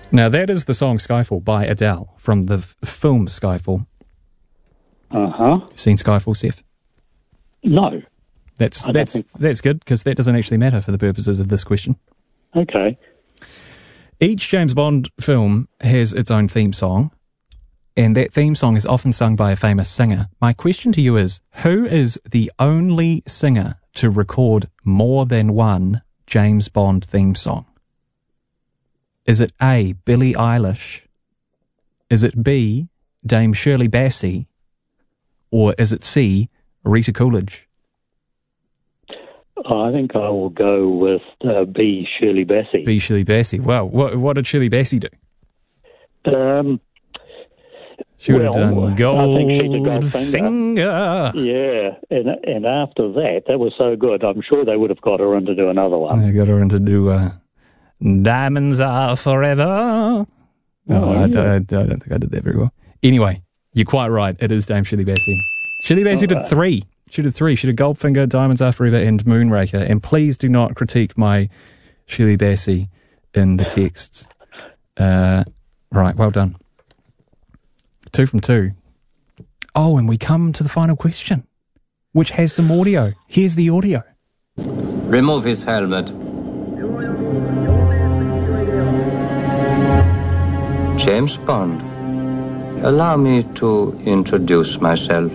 Now, that is the song Skyfall by Adele from the film Skyfall. Uh-huh. Seen Skyfall, Seth? No. That's good, because that doesn't actually matter for the purposes of this question. Okay. Each James Bond film has its own theme song, and that theme song is often sung by a famous singer. My question to you is, who is the only singer to record more than one James Bond theme song? Is it A, Billie Eilish? Is it B, Dame Shirley Bassey? Or is it C, Rita Coolidge? I think I will go with B, Shirley Bassey. B, Shirley Bassey. Well, what did Shirley Bassey do? She would have done Goldfinger. Yeah, and after that was so good, I'm sure they would have got her in to do another one. They got her in to do Diamonds Are Forever. I don't think I did that very well. Anyway, you're quite right. It is Dame Shirley Bassey. Shirley Bassey did three. She did three. She did Goldfinger, Diamonds Are Forever, and Moonraker. And please do not critique my Shirley Bassey in the texts. Right, well done. 2 from 2. Oh, and we come to the final question, which has some audio. Here's the audio. Remove his helmet. James Bond, allow me to introduce myself.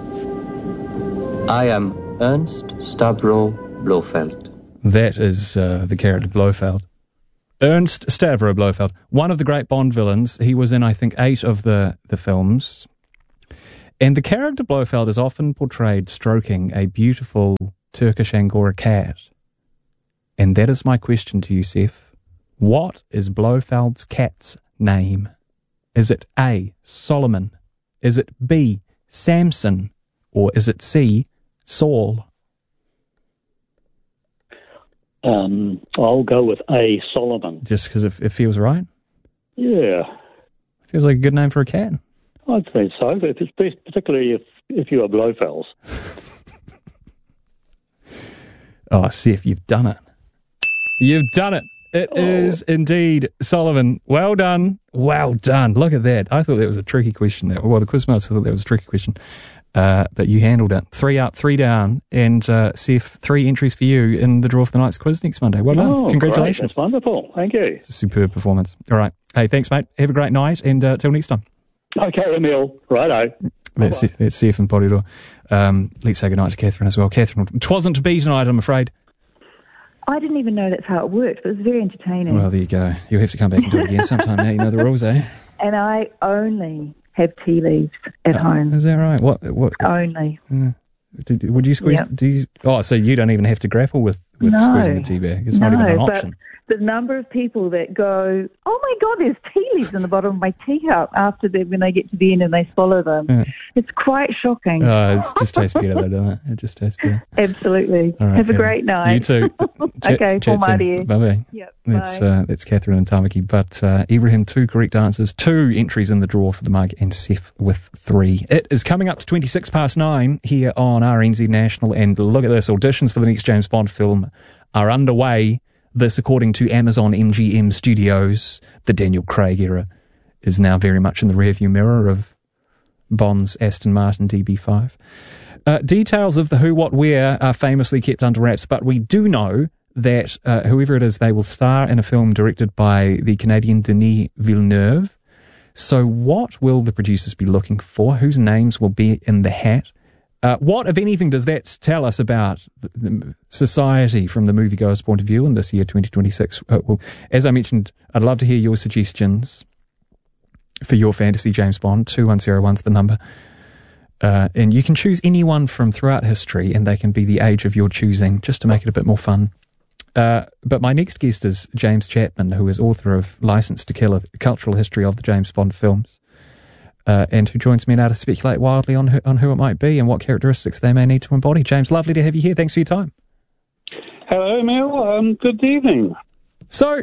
I am Ernst Stavro Blofeld. That is the character Blofeld. Ernst Stavro Blofeld, one of the great Bond villains. He was in, I think, 8 of the films. And the character Blofeld is often portrayed stroking a beautiful Turkish Angora cat. And that is my question to you, Seth. What is Blofeld's cat's name? Is it A, Solomon? Is it B, Samson? Or is it C, Saul? I'll go with A, Solomon. Just because it feels right? Yeah. Feels like a good name for a cat. I'd say so, if it's particularly if you are Blofelds. Oh, Seth, you've done it. You've done it. It is indeed Solomon. Well done. Well done. Look at that. I thought that was a tricky question. Well, the Quizmaster thought that was a tricky question. But you handled it. 3 up, 3 down. And, Seth, 3 entries for you in the draw for the night's quiz next Monday. Well done. Congratulations. Great. That's wonderful. Thank you. It's a superb performance. All right. Hey, thanks, mate. Have a great night. And till next time. Okay, Emil. Righto. That's Seth and Polydor. Let's say goodnight to Catherine as well. Catherine, it wasn't to be tonight, I'm afraid. I didn't even know that's how it worked, but it was very entertaining. Well, there you go. You'll have to come back and do it again sometime now. You know the rules, eh? And I only have tea leaves at home. Is that right? What? Only. Would you squeeze? Yep. So you don't even have to grapple with squeezing the tea bag. It's not even an option. The number of people that go, oh my God, there's tea leaves in the bottom of my teacup when they get to the end and they swallow them. Yeah. It's quite shocking. Oh, it just tastes better though, doesn't it? It just tastes better. Absolutely. Right, have a great night. You too. Okay, Paul Marty. Bye-bye. Yep, that's Catherine and Tamaki. But Ibrahim, 2 correct answers, 2 entries in the draw for the mug, and Seth with 3. It is coming up to 9:26 here on RNZ National, and look at this, auditions for the next James Bond film are underway. This, according to Amazon MGM Studios. The Daniel Craig era is now very much in the rearview mirror of Bond's Aston Martin DB5. Details of the who, what, where are famously kept under wraps, but we do know that whoever it is, they will star in a film directed by the Canadian Denis Villeneuve. So what will the producers be looking for? Whose names will be in the hat? What, if anything, does that tell us about the society from the moviegoer's point of view in this year, 2026? Well, as I mentioned, I'd love to hear your suggestions for your fantasy James Bond. 2101's the number. And you can choose anyone from throughout history, and they can be the age of your choosing, just to make it a bit more fun. But my next guest is James Chapman, who is author of License to Kill, a cultural history of the James Bond films. And who joins me now to speculate wildly on who it might be and what characteristics they may need to embody. James, lovely to have you here. Thanks for your time. Hello, Emil. Good evening. So,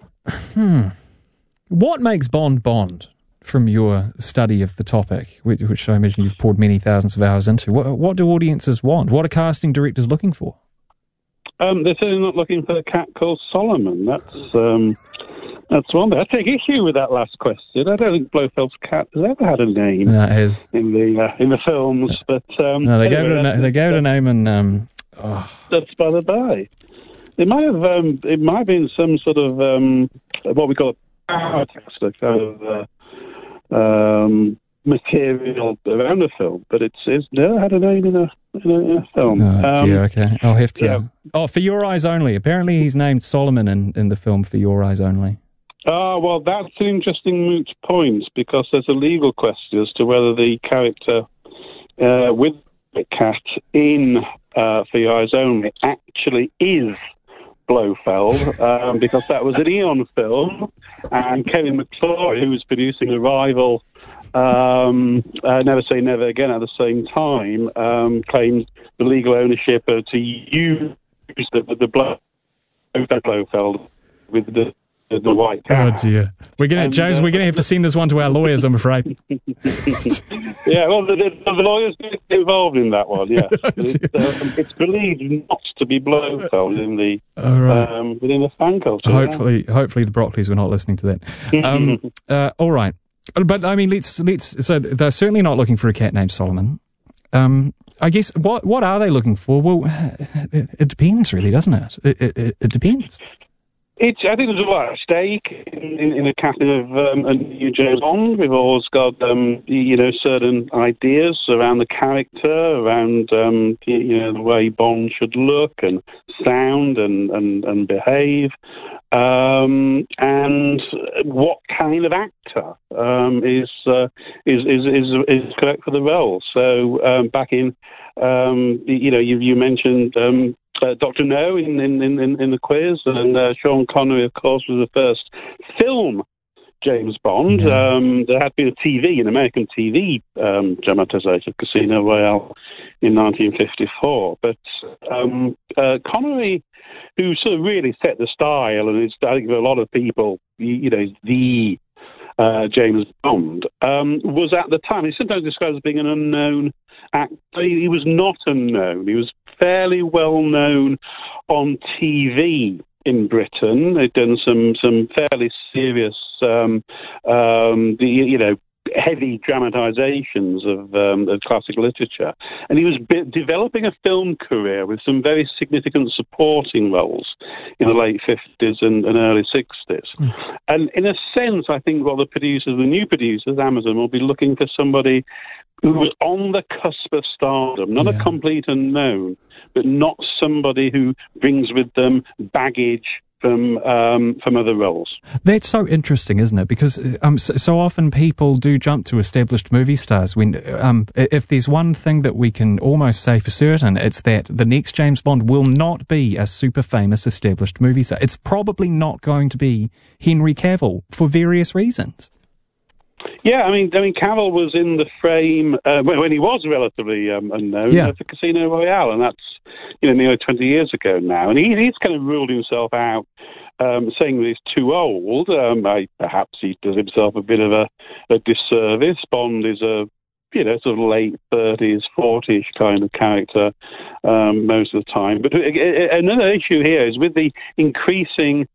what makes Bond Bond from your study of the topic, which I imagine you've poured many thousands of hours into? What do audiences want? What are casting directors looking for? They're certainly not looking for a cat called Solomon. That's one thing. I take issue with that last question. I don't think Blofeld's cat has ever had a name No, it has. in the films, but No, they gave it a name, and that's by the by. It might have been some sort of what we call a power text, a kind of material around the film, but it's never had a name in a film. Oh dear, okay. I'll have to. Yeah. Oh, For Your Eyes Only. Apparently, he's named Solomon in the film For Your Eyes Only. Oh, well, that's an interesting moot point, because there's a legal question as to whether the character with the cat in For Your Eyes Only actually is Blofeld, because that was an Eon film, and Kevin McClory, who was producing a rival Never Say Never Again at the same time, claimed the legal ownership to use the Blofeld with the white cat. Oh dear, we're gonna have to send this one to our lawyers, I'm afraid. Yeah, well, the lawyers get involved in that one. Yeah, it's believed not to be Blofeld in the within the fan culture. Hopefully the Broccoli's were not listening to that. All right, but I mean, let's. So they're certainly not looking for a cat named Solomon. I guess what are they looking for? Well, it depends, really, doesn't it? It depends. I think there's a lot at stake in a casting of a new James Bond. We've always got, certain ideas around the character, around, the way Bond should look and sound and behave, and what kind of actor is correct for the role. So back in, you mentioned. Dr. No in the quiz, and Sean Connery, of course, was the first film James Bond. There had been an American TV dramatisation of Casino Royale in 1954, but Connery, who sort of really set the style, and it's, I think for a lot of people, the James Bond, was at the time, he's sometimes described as being an unknown actor. He was not unknown. He was fairly well known on TV in Britain. They'd done some fairly serious, heavy dramatizations of classic literature, and he was developing a film career with some very significant supporting roles in the late 50s and early 60s. And in a sense, I think what the new producers, Amazon, will be looking for somebody who was on the cusp of stardom, not a complete unknown, but not somebody who brings with them baggage from other roles. That's so interesting, isn't it? Because so often people do jump to established movie stars when if there's one thing that we can almost say for certain, it's that the next James Bond will not be a super famous established movie star. It's probably not going to be Henry Cavill for various reasons. Yeah, I mean, Cavill was in the frame when he was relatively unknown for Casino Royale, and that's nearly 20 years ago now. And he's kind of ruled himself out, saying that he's too old. Perhaps he does himself a bit of a disservice. Bond is a sort of late 30s, 40s kind of character most of the time. But another issue here is with the increasing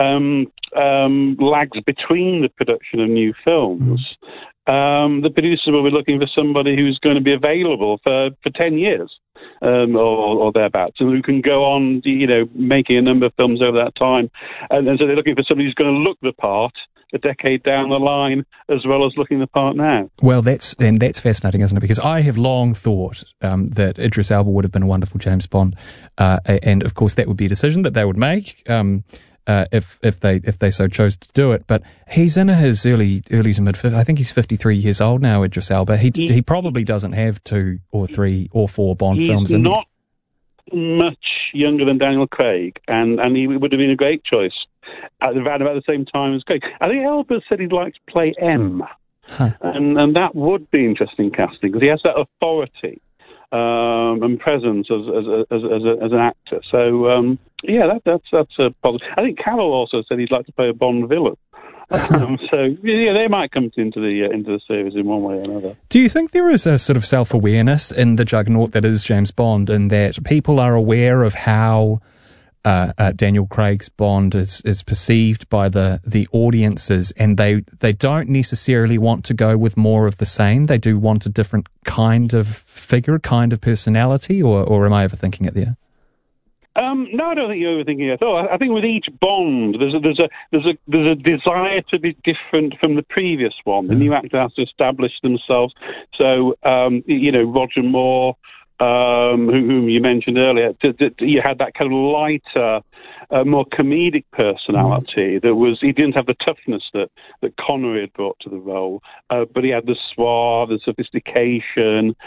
lags between the production of new films. The producers will be looking for somebody who's going to be available for 10 years or thereabouts, and who can go on, making a number of films over that time. And so they're looking for somebody who's going to look the part a decade down the line, as well as looking the part now. Well, that's fascinating, isn't it? Because I have long thought that Idris Elba would have been a wonderful James Bond, and of course that would be a decision that they would make if they so chose to do it. But he's in his early to mid 50s. I think he's 53 years old now, Idris Elba. He probably doesn't have 2 or 3 or 4 Bond films. He's not much younger than Daniel Craig, and he would have been a great choice at about the same time as Craig. I think Elba said he'd like to play M, and that would be interesting casting, because he has that authority and presence as an actor. So that's a positive. I think Cavill also said he'd like to play a Bond villain. So they might come into the series in one way or another. Do you think there is a sort of self-awareness in the juggernaut that is James Bond, in that people are aware of how Daniel Craig's Bond is perceived by the audiences, and they don't necessarily want to go with more of the same. They do want a different kind of figure, kind of personality, or am I overthinking it there? No, I don't think you're overthinking it at all. I think with each Bond, there's a desire to be different from the previous one. The new actor has to establish themselves. So, Roger Moore, whom you mentioned earlier, you had that kind of lighter, more comedic personality. He didn't have the toughness that Connery had brought to the role, but he had the suave, the sophistication,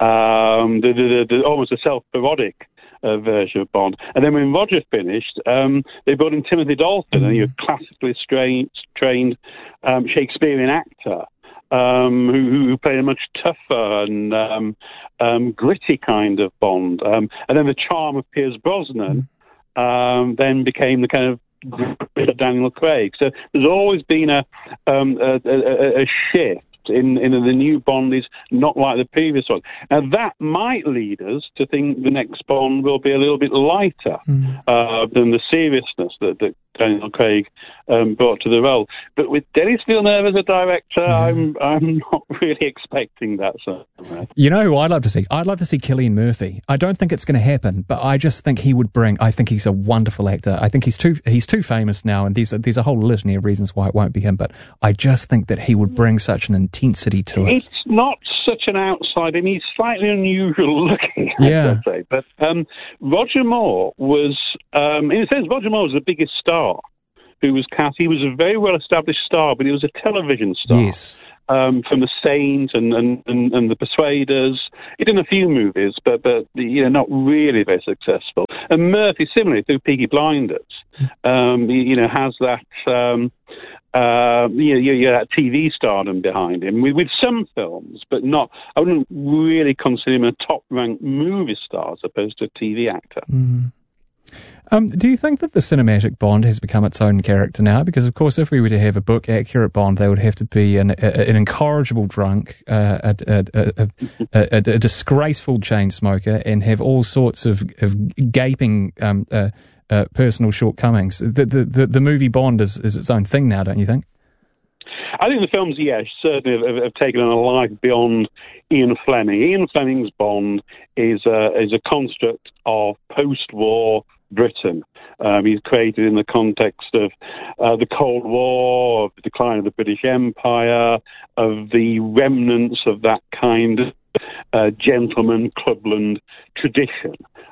almost a self-parodic version of Bond. And then when Roger finished, they brought in Timothy Dalton, a classically trained Shakespearean actor, who played a much tougher and gritty kind of Bond. And then the charm of Pierce Brosnan then became the kind of grit of Daniel Craig. So there's always been a shift. In the new Bond is not like the previous one. Now, that might lead us to think the next Bond will be a little bit lighter than the seriousness that Daniel Craig brought to the role. But with Denis Villeneuve as a director, I'm not really expecting that. You know who I'd love to see? I'd love to see Cillian Murphy. I don't think it's going to happen, but I just think he would bring. I think he's a wonderful actor. I think he's too famous now, and there's a whole litany of reasons why it won't be him. But I just think that he would bring such an intensity to it. It's not such an outsider. I mean, he's slightly unusual looking, I'd say. But Roger Moore was, in a sense, Roger Moore was the biggest star who was cast. He was a very well-established star, but he was a television star. Yes. From The Saint and The Persuaders. He did a few movies, but not really very successful. And Murphy, similarly, through Peaky Blinders, has that that TV stardom behind him with some films, but not. I wouldn't really consider him a top-ranked movie star as opposed to a TV actor. Do you think that the cinematic Bond has become its own character now? Because, of course, if we were to have a book-accurate Bond, they would have to be an incorrigible drunk, a disgraceful chain smoker, and have all sorts of gaping personal shortcomings. The movie Bond is its own thing now, don't you think? I think the films, certainly have taken on a life beyond Ian Fleming. Ian Fleming's Bond is a construct of post-war Britain. He's created in the context of the Cold War, of the decline of the British Empire, of the remnants of that kind of gentleman clubland tradition.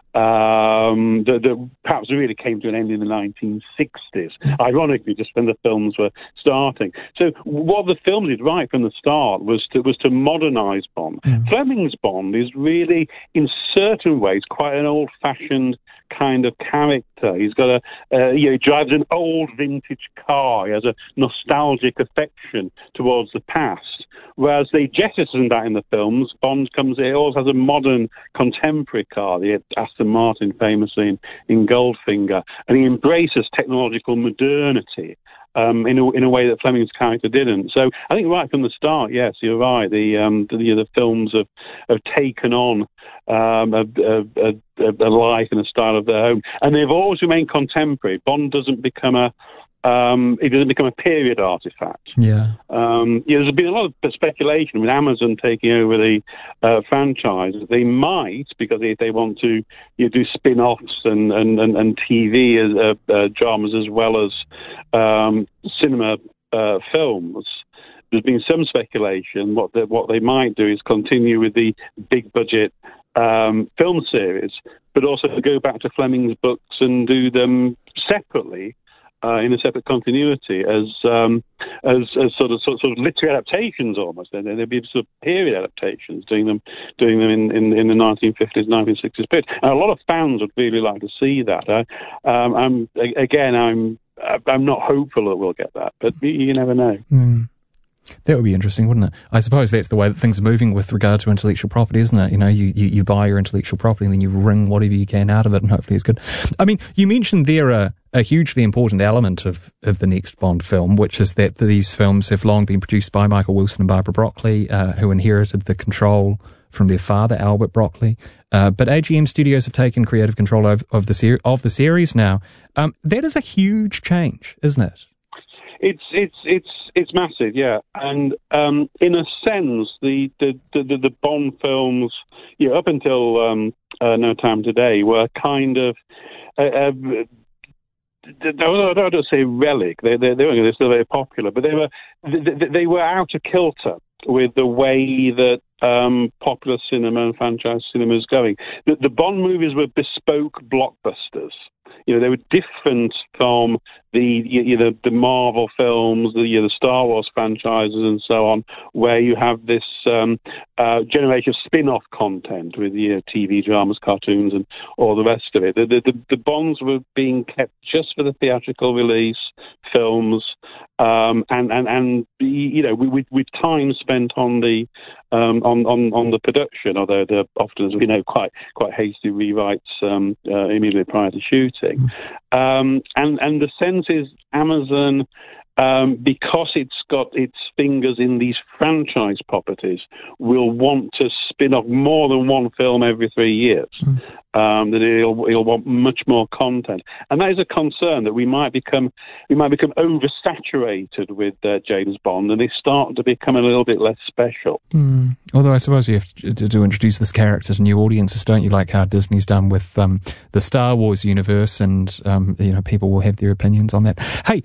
That perhaps really came to an end in the 1960s, ironically, just when the films were starting. So what the film did right from the start was to modernise Bond. Fleming's Bond is really, in certain ways, quite an old-fashioned kind of character. He's got he drives an old vintage car. He has a nostalgic affection towards the past. Whereas they jettison that in the films. Bond always has a modern, contemporary car, the Aston Martin, famously in Goldfinger, and he embraces technological modernity in a way that Fleming's character didn't. So I think right from the start, yes, you're right. The films have taken on a life and a style of their own, and they've always remained contemporary. Bond doesn't become a period artifact. There's been a lot of speculation with Amazon taking over the franchise. They might, because they want to do spin-offs and TV dramas as well as cinema films. There's been some speculation. What they might do is continue with the big budget film series, but also go back to Fleming's books and do them separately. In a separate continuity as sort of literary adaptations almost. There'd be sort of period adaptations, doing them in the 1950s, 1960s period. And a lot of fans would really like to see that. I'm not hopeful that we'll get that, but you never know. That would be interesting, wouldn't it? I suppose that's the way that things are moving with regard to intellectual property, isn't it? You buy your intellectual property and then you wring whatever you can out of it, and hopefully it's good. I mean, you mentioned there a hugely important element of the next Bond film, which is that these films have long been produced by Michael Wilson and Barbara Broccoli, who inherited the control from their father, Albert Broccoli. But AGM Studios have taken creative control of the series now. That is a huge change, isn't it? It's massive, yeah. And in a sense, the Bond films, up until No Time Today, were kind of. I don't say relic. They're still very popular, but they were out of kilter with the way that popular cinema and franchise cinema is going. The Bond movies were bespoke blockbusters. They were different from the Marvel films, the Star Wars franchises, and so on, where you have this generation of spin-off content with TV dramas, cartoons, and all the rest of it. The Bonds were being kept just for the theatrical release, films, and with time spent on the production, although they're often, as we know, quite hasty rewrites immediately prior to shooting. And the sense is Amazon, because it's got its fingers in these franchise properties, will want to spin off more than one film every 3 years. That he'll want much more content, and that is a concern that we might become oversaturated with James Bond, and they start to become a little bit less special. Although I suppose you have to introduce this character to new audiences, don't you? Like how Disney's done with the Star Wars universe, and people will have their opinions on that. Hey,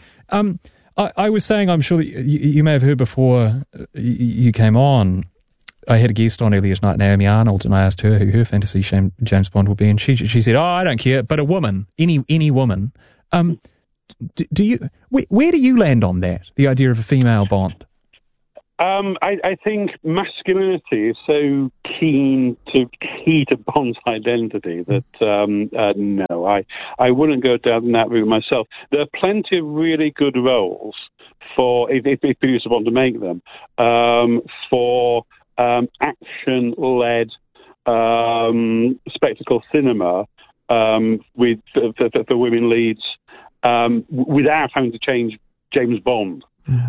I was saying, I'm sure that you may have heard before you came on. I had a guest on earlier tonight, Naomi Arnold, and I asked her who her fantasy James Bond would be, and she said, I don't care, but a woman, any woman. Do you? Where do you land on that? The idea of a female Bond? I think masculinity is so key to Bond's identity that no, I wouldn't go down that route myself. There are plenty of really good roles for if producers want to make them for action-led spectacle cinema with for women leads without having to change James Bond.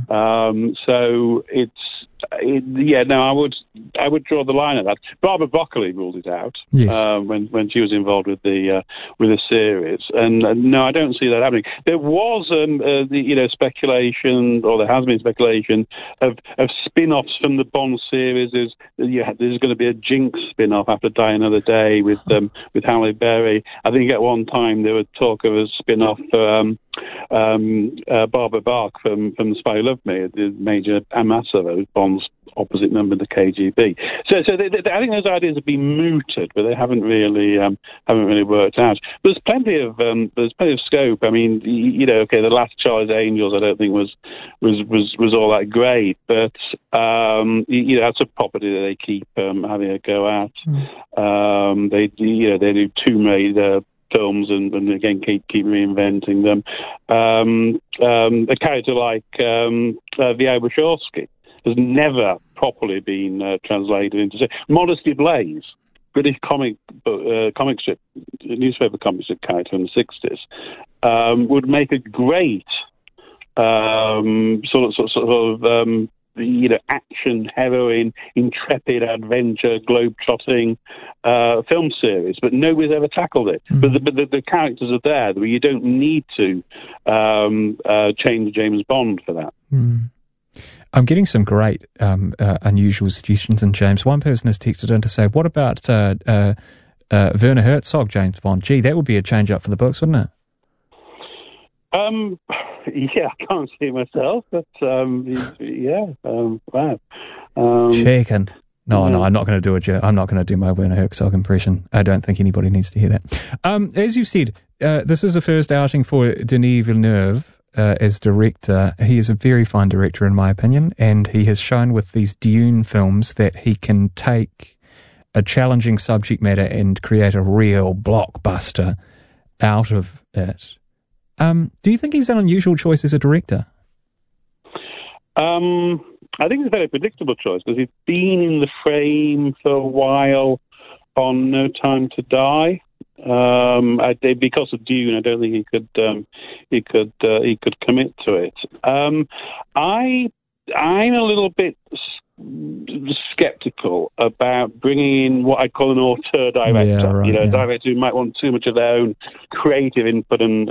So I would draw the line at that. Barbara Broccoli ruled it out. Yes. When she was involved with the series, and no, I don't see that happening. There was speculation, or there has been speculation of spin-offs from the Bond series. There's going to be a Jinx spin-off after Die Another Day with Halle Berry. I think at one time there was talk of a spin-off for Barbara Bach from Spy Who Loved Me, the Major Amasa, Bond's opposite number, the KGB. So I think those ideas have been mooted, but they haven't really worked out. But there's plenty of scope. I mean, the last Charlie's Angels I don't think was all that great, but that's a property that they keep having a go at. They do Tomb Raider films and again keep reinventing them. A character like V.A. Wachowski has never properly been translated into Modesty Blaze, British comic strip, newspaper comic strip character in the 60s, would make a great action heroine, intrepid adventure, globe-trotting film series, but nobody's ever tackled it. But the characters are there, where you don't need to change James Bond for that. I'm getting some great unusual suggestions in James. One person has texted in to say, what about Werner Herzog, James Bond? Gee, that would be a change-up for the books, wouldn't it? Yeah, I can't see it myself, but wow. Chicken. No, I'm not going to do it. I'm not going to do my Werner Herzog impression. I don't think anybody needs to hear that. As you said, this is the first outing for Denis Villeneuve as director. He is a very fine director, in my opinion, and he has shown with these Dune films that he can take a challenging subject matter and create a real blockbuster out of it. Do you think he's an unusual choice as a director? I think it's a very predictable choice because he's been in the frame for a while on No Time to Die. Because of Dune, I don't think he could commit to it. I'm a little bit sceptical about bringing in what I call an auteur director. A director who might want too much of their own creative input and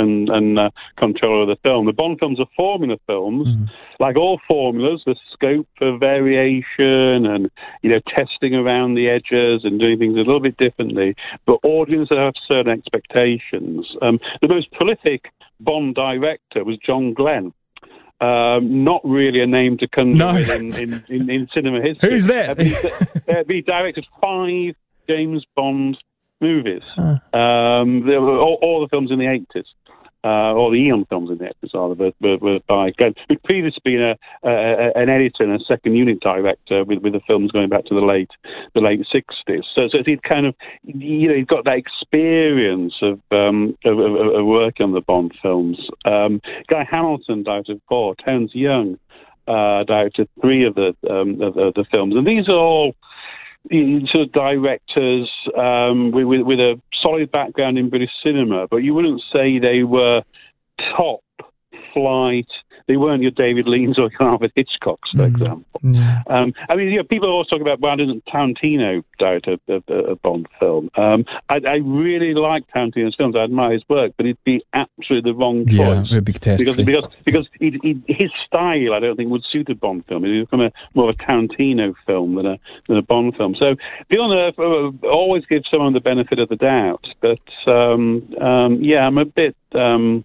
control of the film. The Bond films are formula films. Like all formulas, there's scope for variation and, testing around the edges and doing things a little bit differently. But audiences have certain expectations. The most prolific Bond director was John Glenn. Not really a name to conjure with in cinema history. Who's that? He directed 5 James Bond movies. All the films in the 80s. Or the Eon films in the 80s were by Glenn, who'd previously been an editor and a second unit director with the films going back to the late 60s. So he'd kind of, he'd got that experience of working on the Bond films. Guy Hamilton directed 4. Terence Young directed 3 of the films, and these are all sort of directors with a solid background in British cinema, but you wouldn't say they were top flight. They weren't your David Leans or your Alfred Hitchcocks, for example. Yeah. People always talk about, why doesn't Tarantino direct a Bond film? I really like Tarantino's films. I admire his work, but it'd be absolutely the wrong choice. Yeah, it would be catastrophe. Because his style, I don't think, would suit a Bond film. It would become more of a Tarantino film than a Bond film. So Villeneuve always gives someone the benefit of the doubt. But, I'm a bit... I'm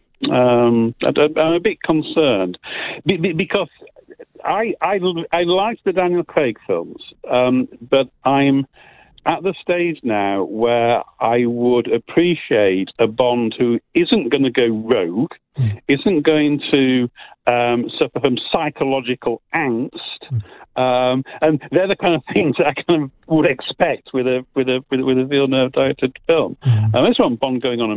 a bit concerned because I like the Daniel Craig films, but I'm at the stage now where I would appreciate a Bond who isn't going to go rogue, isn't going to suffer from psychological angst, and they're the kind of things that I kind of would expect with a Villeneuve-directed film. I just want Bond going on